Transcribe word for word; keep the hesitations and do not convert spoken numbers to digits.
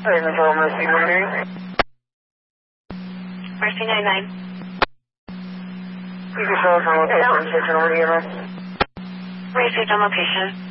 Hey, Nicole, Mercy ninety-nine. Mercy ninety-nine. You can show us on location, search on the E M S. Received on location.